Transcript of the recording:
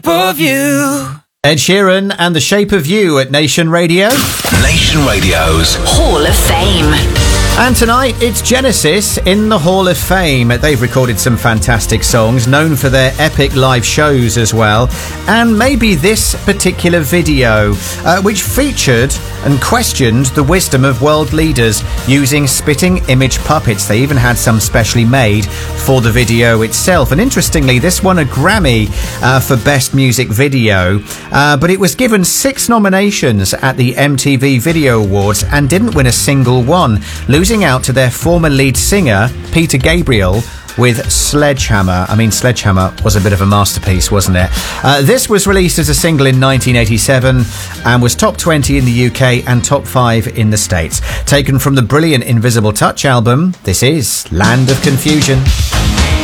of you. Ed Sheeran and The Shape of You at Nation Radio. Nation Radio's Hall of Fame. And tonight, it's Genesis in the Hall of Fame. They've recorded some fantastic songs, known for their epic live shows as well. And maybe this particular video, which featured and questioned the wisdom of world leaders using spitting image puppets. They even had some specially made for the video itself. And interestingly, this won a Grammy for Best Music Video, but it was given 6 nominations at the MTV Video Awards and didn't win a single one, losing out to their former lead singer, Peter Gabriel, with Sledgehammer. I mean, Sledgehammer was a bit of a masterpiece, wasn't it? This was released as a single in 1987 and was top 20 in the UK and top 5 in the States. Taken from the brilliant Invisible Touch album, this is Land of Confusion.